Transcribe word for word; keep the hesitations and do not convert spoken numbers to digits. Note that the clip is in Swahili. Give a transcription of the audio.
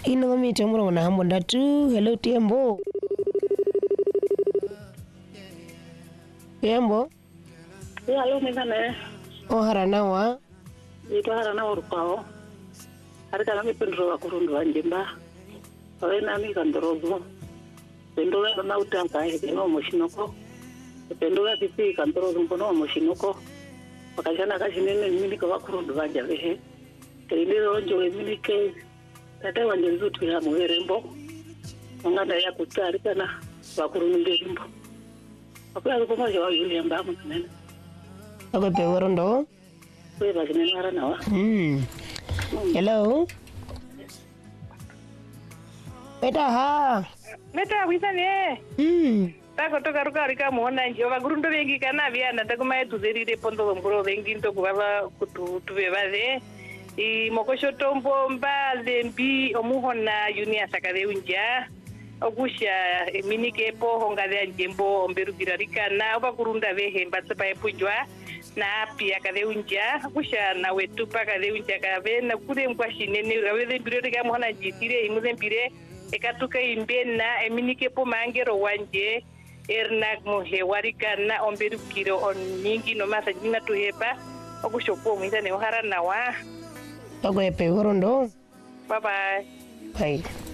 ino mi temuro na hambo ndatu. Hello Tembo. Tembo. Ya hello mengane. Oh haranawa. Itu haranawa rupao. Hari kana mi pendro akurundu anjemba. Awe nami kandorozo. Pendro na utanga ino moshinoko. Pendro ya pipi kandorozo mpono moshinoko. Wakajana kashinene mimi kwa kurundu banjavehe. Kelilo njo mimi ke tata wanje nzutu ya muherembo. Nganda ya kutari kana bakurundu ngerimbo. Akula ko majo wa yuli amba munene. Ako pe worondo. We ba kinene haranawa. Hmm. Hello. Meta ha. Meta wisane. Hmm. Tako toka ruka rika muona nje bagurundo bengi kana biana takuma tuzerire pondo ngoro bengi ntoko baba kutu tubebade i mokosho tombo mba lembi omuhona yunia sakade unja ogusha minike po honga de njembo omberugira rika na bagurunda behe mbatsepa epujwa na pia kade unja gusha na wetu pa kade unja kabe na kure mkwashine ne rawe biro rika muhona jitire imuze mpire ekatuka imbena eminike po mangero wanje ernak mohe warika na omberu kiro on nyingi no masa jina tuheba okushopo mwita ne harana wa Ako pe worondo. Bye bye. Bye.